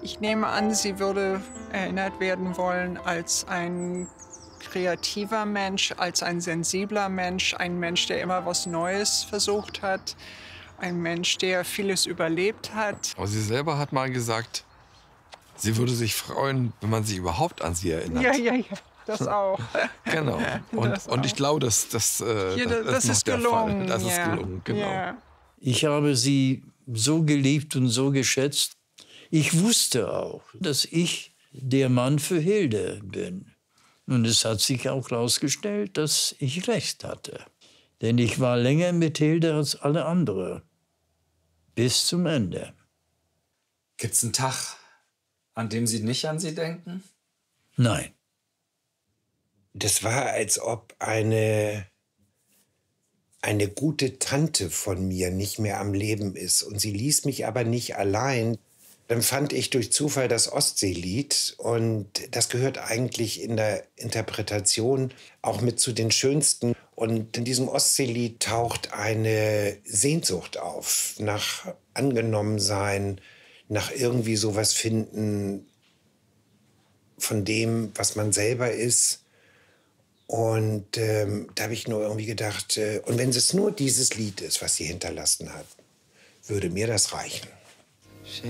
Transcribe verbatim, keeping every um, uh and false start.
Ich nehme an, sie würde erinnert werden wollen als ein kreativer Mensch, als ein sensibler Mensch, ein Mensch, der immer was Neues versucht hat, ein Mensch, der vieles überlebt hat. Aber sie selber hat mal gesagt, sie würde sich freuen, wenn man sich überhaupt an sie erinnert. Ja, ja, ja, das auch. Genau. Und, Das und ich auch. glaube, das, das, äh, Hier, das, das ist noch ist der gelungen. Fall. Das ist ja. gelungen, genau. Ja. Ich habe sie so geliebt und so geschätzt. Ich wusste auch, dass ich der Mann für Hilde bin. Und es hat sich auch herausgestellt, dass ich recht hatte. Denn ich war länger mit Hilde als alle anderen. Bis zum Ende. Gibt's einen Tag, an dem Sie nicht an sie denken? Nein. Das war, als ob eine, eine gute Tante von mir nicht mehr am Leben ist. Und sie ließ mich aber nicht allein. Dann fand ich durch Zufall das Ostseelied. Und das gehört eigentlich in der Interpretation auch mit zu den schönsten. Und in diesem Ostseelied taucht eine Sehnsucht auf nach Angenommensein, nach irgendwie sowas finden von dem, was man selber ist. Und ähm, da habe ich nur irgendwie gedacht, äh, und wenn es nur dieses Lied ist, was sie hinterlassen hat, würde mir das reichen.